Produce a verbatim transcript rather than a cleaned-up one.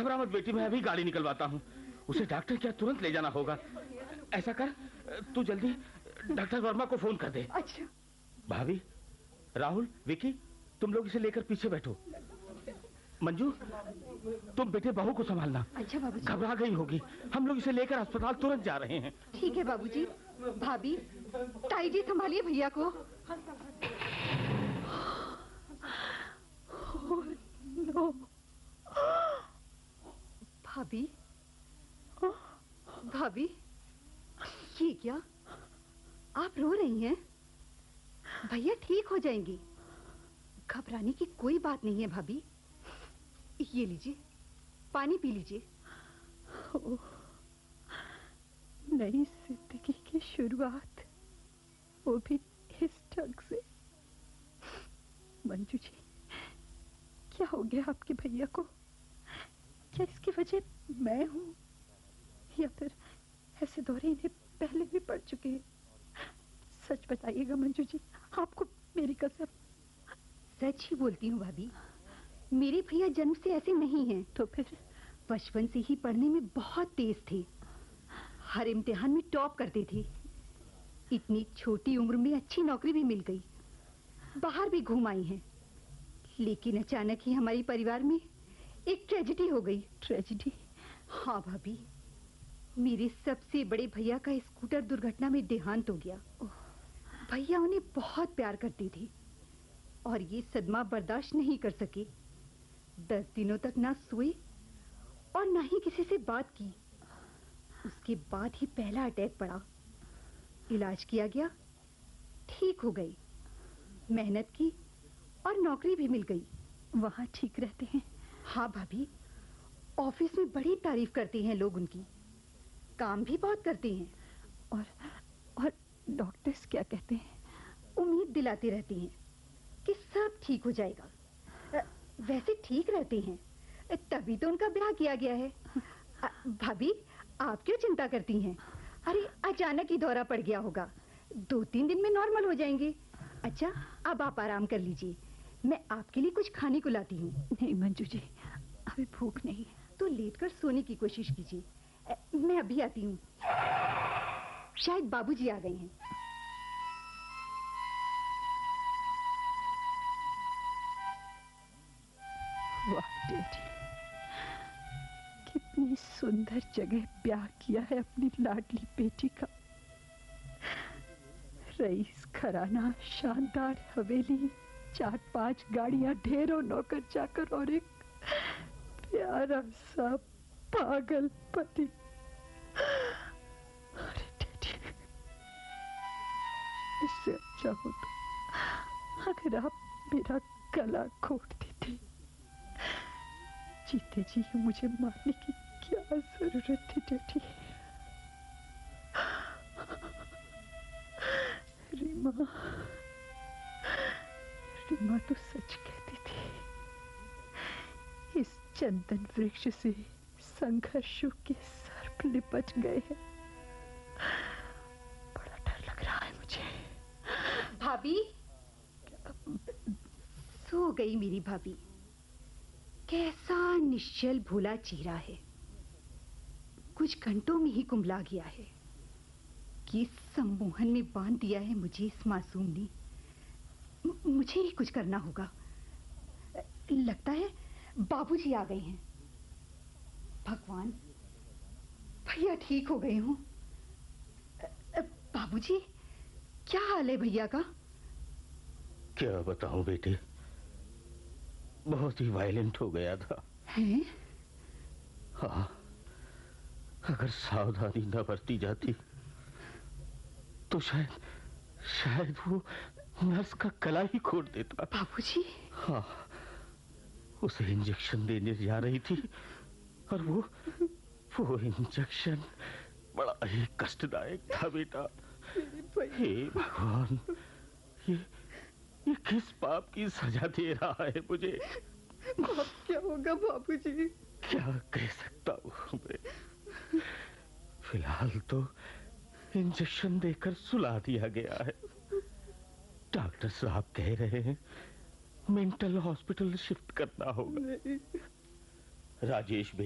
घबरा मत बेटी, मैं अभी गाड़ी निकलवाता हूँ। उसे डॉक्टर क्या तुरंत ले जाना होगा। ऐसा कर, तू जल्दी डॉक्टर वर्मा को फोन कर दे। अच्छा। भाभी, राहुल, विकी, तुम लोग इसे लेकर पीछे बैठो। मंजू, तुम बेटे बहू को संभालना। अच्छा बाबूजी। घबरा गई होगी, हम लोग इसे लेकर अस्पताल तुरंत जा रहे हैं। ठीक है बाबूजी। भाभी, ताई जी संभालिए भैया को। नो। भाभी, भाभी, ये क्या? आप रो रही हैं? भैया ठीक हो जाएंगे, घबराने की कोई बात नहीं है भाभी। ये लीजिए, पानी पी लीजिए। नई जिंदगी की शुरुआत, वो भी इस ढंग से। मंजू जी, क्या हो गया आपके भैया को? क्या इसकी वजह मैं हूँ, या फिर ऐसे दौरे इन्हें पहले भी पड़ चुके हैं? सच बताइएगा मंजू जी, आपको मेरी कसम। सच ही बोलती हूँ भाभी, मेरे भैया जन्म से ऐसे नहीं हैं। तो फिर? बचपन से ही पढ़ने में बहुत तेज थे, हर इम्तिहान में टॉप करते थे। इतनी छोटी उम्र में अच्छी नौकरी भी मिल गई, बाहर भी घूम आई हैं। लेकिन अचानक ही हमारे परिवार में एक ट्रेजेडी हो गई। ट्रेजेडी? हाँ भाभी, मेरे सबसे बड़े भैया का स्कूटर दुर्घटना में देहांत हो गया। भैया उन्हें बहुत प्यार करते थे और ये सदमा बर्दाश्त नहीं कर सके। दस दिनों तक ना सोए और ना ही किसी से बात की। उसके बाद ही पहला अटैक पड़ा। इलाज किया गया, ठीक हो गए। मेहनत की और नौकरी भी मिल गई। वहाँ ठीक रहते हैं? हाँ भाभी, ऑफिस में बड़ी तारीफ करते हैं लोग उनकी, काम भी बहुत करते हैं। और और डॉक्टर्स क्या कहते हैं? उम्मीद दिलाते रहते हैं कि सब ठीक हो जाएगा। वैसे ठीक रहते हैं, तभी तो उनका ब्याह किया गया है। भाभी, आप क्यों चिंता करती हैं? अरे अचानक ही दौरा पड़ गया होगा, दो तीन दिन में नॉर्मल हो जाएंगे। अच्छा, अब आप आराम कर लीजिए, मैं आपके लिए कुछ खाने को लाती हूँ। नहीं मंजू जी, अभी भूख नहीं है। तो लेटकर सोने की कोशिश कीजिए, मैं अभी आती हूँ। शायद बाबूजी आ गए हैं। वाह डैडी, कितनी सुंदर जगह ब्याह किया है अपनी लाडली बेटी का। रईस घराना, शानदार हवेली, चार पांच गाड़ियां, ढेरों नौकर चाकर और एक प्यारा सा पागल पति। अरे डैडी, इससे अच्छा होता अगर आप मेरा गला घोट देते। जीते जी मुझे मारने की क्या जरूरत थी डैडी? रीमा, रीमा तो सच कहती थी। इस चंदन वृक्ष से संघर्षों के सर्प लिपट गए हैं। बड़ा डर लग रहा है मुझे। भाभी, सो गई मेरी भाभी। कैसा निश्चल भोला चेहरा है, कुछ घंटों में ही कुंभला गया है। किस सम्मोहन में बांध दिया है मुझे इस मासूम ने। मुझे ही कुछ करना होगा। लगता है बाबूजी आ गए हैं। भगवान, भैया ठीक हो गए हों। बाबूजी, क्या हाल है भैया का? क्या बताऊं बेटे, बहुत ही वायलेंट हो गया था। हैं? हाँ, अगर सावधानी न बरती जाती तो शायद शायद वो नर्स का गला ही घोट देता। बाबूजी? हाँ, उसे इंजेक्शन देने जा रही थी और वो वो इंजेक्शन बड़ा ही कष्टदायक था बेटा। हे भगवान, ये ये किस पाप की सजा दे रहा है मुझे? अब क्या होगा बाबूजी? क्या कह सकता हूँ मैं? फिलहाल तो इंजेक्शन देकर सुला दिया गया है। डॉक्टर साहब कह रहे हैं मेंटल हॉस्पिटल शिफ्ट करना होगा। राजेश